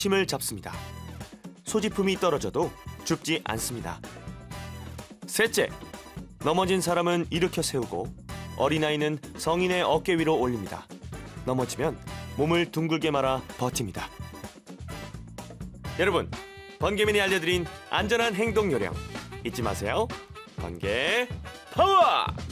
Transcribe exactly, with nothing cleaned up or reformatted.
힘을 잡습니다. 소지품이 떨어져도 죽지 않습니다. 셋째, 넘어진 사람은 일으켜 세우고 어린아이는 성인의 어깨 위로 올립니다. 넘어지면 몸을 둥글게 말아 버팁니다. 여러분, 번개맨이 알려드린 안전한 행동 요령 잊지 마세요. 번개 파워!